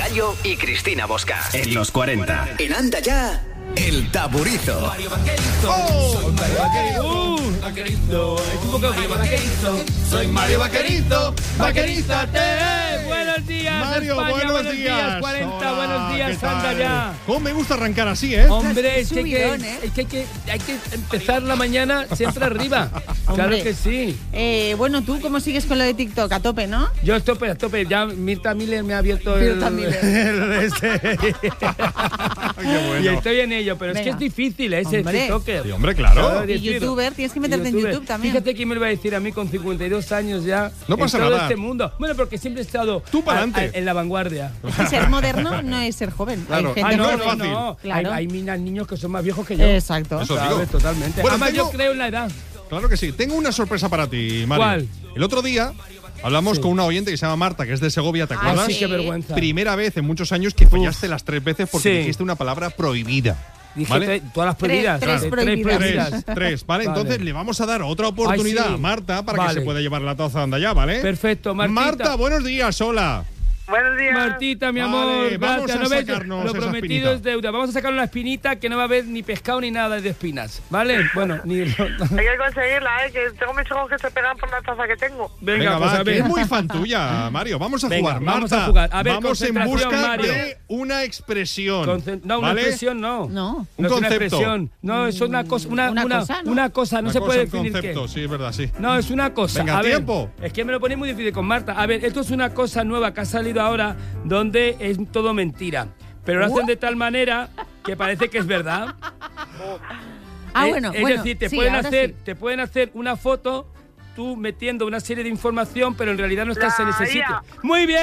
Mario y Cristina Bosca. En los 40. En Anda Ya, El Taburizo. Mario Vaquerito. Mario Vaquerito. Vaquerito. Es un poco vaquerito. Soy Mario Vaquerito. Vaquerízate. Buenos días, Mario, España. buenos días. 40. Hola, buenos días, ¿qué tal? Anda Ya. ¿Cómo me gusta arrancar así, eh? Hombre, es que subidón, hay que empezar la mañana siempre arriba. Claro que sí. Bueno, ¿tú cómo sigues con lo de TikTok? A tope, ¿no? Yo estoy a tope. Ya Mirta Miller me ha abierto Mirta Miller. Qué bueno. Y estoy en ello, pero es que Venga. es difícil ese Hombre. TikToker. Sí, hombre, claro. Y youtuber, tienes que meterte en YouTube también. Fíjate que me lo va a decir a mí con 52 años ya. No pasa en todo nada. este mundo. Bueno, porque siempre he estado Tú pa'lante. en la vanguardia. Es que ser moderno no es ser joven. Claro. Hay gente no joven. es fácil. No. Claro. Hay niños que son más viejos que yo. Exacto. Eso ¿Sabes? digo. Totalmente. Bueno, Además, tengo- yo creo en la edad. Claro que sí. Tengo una sorpresa para ti, Mario. ¿Cuál? El otro día hablamos con una oyente que se llama Marta, que es de Segovia, ¿te acuerdas? Sí, qué vergüenza. Primera vez en muchos años que fallaste las 3 veces porque Sí. dijiste una palabra prohibida. Dije ¿Vale? todas las prohibidas. Tres Tres prohibidas. Tres, ¿vale? Vale. Entonces le vamos a dar otra oportunidad Ay, sí. a Marta para que Vale. se pueda llevar la taza de Anda Ya, ¿vale? Perfecto, Martita. Marta, buenos días, hola. Buenos días. Martita, mi Vale, amor, vamos gracias. a ¿No ves? sacarnos Lo esa prometido espinita. es deuda. Vamos a sacar una espinita que no va a haber ni pescado ni nada de espinas, ¿vale? Bueno, ni... Hay que conseguirla, que tengo mis ojos que se pegan por la taza que tengo. Venga, pues va, a que ver. es muy fan tuya, Mario. Vamos a Venga, jugar, vamos Marta. a jugar. A ver, vamos en concentración, busca Mario. de una expresión. No, una ¿vale? expresión no. No. Un No es una concepto. expresión. No, es una cosa. Una cosa, ¿no? Una cosa, no Una se cosa, puede un definir concepto, qué. sí, es verdad, sí. No, es una cosa. Venga, a ver, tiempo. es que me lo ponéis muy difícil con Marta. A ver, esto es una cosa nueva que ha salido ahora donde es todo mentira. Pero lo hacen de tal manera que parece que es verdad. Bueno, Es bueno. decir, te sí, pueden ahora hacer, sí. te pueden hacer una foto tú metiendo una serie de información, pero en realidad no estás en ese sitio. IA. ¡Muy bien!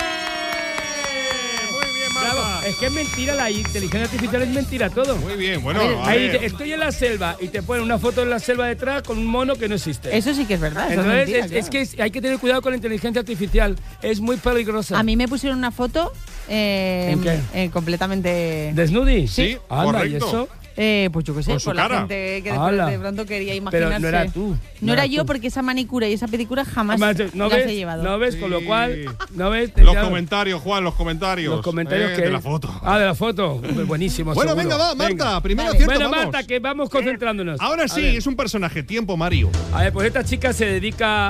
Muy bien, Marta. Bravo. Es que es mentira, la inteligencia artificial es mentira todo. Muy bien, bueno, a Ahí ver. dice, estoy en la selva y te ponen una foto en la selva detrás con un mono que no existe. Eso sí que es verdad. Eso Entonces, es mentira, es que hay que tener cuidado con la inteligencia artificial. Es muy peligrosa. A mí me pusieron una foto ¿En qué? completamente... ¿Desnudi? Sí, Anda, ¿y correcto. eso? pues yo qué sé, Con su por la cara. gente que Ala. de pronto quería imaginarse. Pero no era tú. No era yo tú. porque esa manicura y esa pedicura jamás Además, ¿no las ves? he llevado. ¿No ves? Con lo Sí. cual, ¿no ves? Los Ya- comentarios, Juan, los comentarios. Los comentarios que de la foto. Ah, de la foto. Buenísimo. Bueno, seguro. venga, va, Marta. Venga. Primero Vale. acierto, Bueno, vamos. Marta, que vamos concentrándonos. Ahora A sí, ver. es un personaje. Tiempo, Mario. A ver, pues esta chica se dedica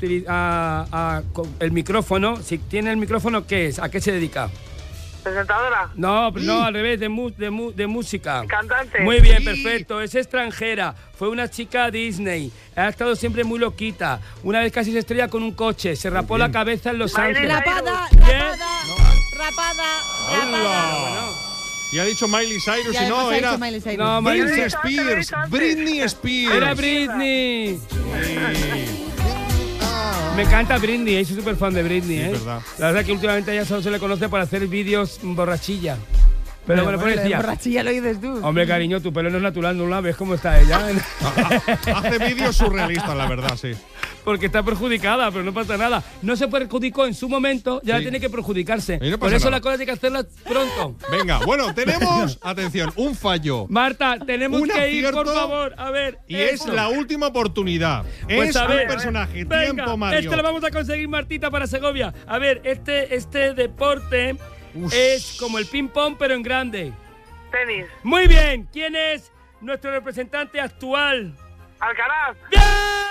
el micrófono. Si tiene el micrófono, ¿qué es? ¿A qué se dedica? Presentadora. No, no, al revés, de música. Cantante. Muy bien, Sí. perfecto. Es extranjera. Fue una chica Disney. Ha estado siempre muy loquita. Una vez casi se estrella con un coche. Se rapó la cabeza en Los Miley Ángeles. Rapada, ¿Qué? rapada. ¡Hala! Y ha dicho Miley Cyrus Ya y no, además ha era dicho Miley Cyrus. No, Miley Britney Cyrus. Spears. Britney Spears. Era Britney. Sí. Me encanta Britney, soy súper fan de Britney, Sí, ¿eh? verdad. La verdad que últimamente a ella solo se le conoce para hacer vídeos borrachilla. Pero bueno, lo de decía, borrachilla lo dices tú. hombre, cariño, tu pelo no es natural, no la ves cómo está ella. Hace vídeos surrealistas, la verdad, sí. Porque está perjudicada, pero no pasa nada. No se perjudicó en su momento, ya Sí. tiene que perjudicarse. Y no Por pasa eso nada. la cosa hay que hacerla pronto. Venga, bueno, tenemos, atención, un fallo. Marta, tenemos Un que ir, por acierto favor. A ver. Y es eso. la última oportunidad. Pues es a ver, un personaje. Venga, Tiempo, Mario. Este lo vamos a conseguir, Martita, para Segovia. A ver, este deporte Uf. es como el ping-pong, pero en grande. Tenis. Muy bien, ¿quién es nuestro representante actual? Alcaraz. ¡Bien!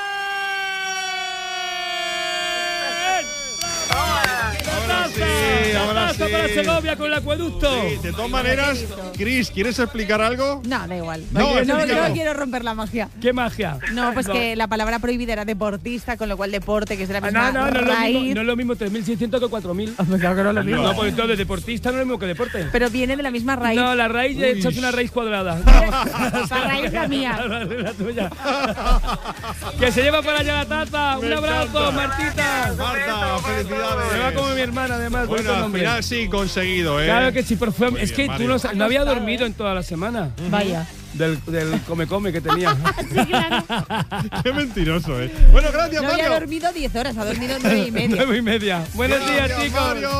Ahora sí, ahora Taza sí. para Segovia con el acueducto. Sí, de todas maneras, Chris, ¿quieres explicar algo? No, da igual. No, no, explícalo. no quiero romper la magia. ¡Qué magia! No, pues que la palabra prohibida era deportista, con lo cual deporte, que es de la Ah, misma no es lo mismo, raíz. no es lo mismo 3.600 que 4.000. Hombre, claro que no es lo mismo. No, pues entonces deportista no es lo mismo que deporte. Pero viene de la misma raíz. No, la raíz Uy. es una raíz cuadrada. La raíz es la mía. La tuya. Que se lleva para allá la taza. Un Me abrazo, encanta. Martita. Marta, felicidades. Se va como mi hermana, además. Bueno, bonito al nombre. final sí, conseguido, ¿eh? Claro que sí, pero fue, Muy es bien, que tú Mario. no había dormido en toda la semana. Vaya. Del come-come que tenía. Sí, claro. Qué mentiroso, ¿eh? Bueno, gracias, No había Mario. dormido 10 horas, ha dormido 9:30. 9:30. Buenos días, Gracias, chicos. Mario.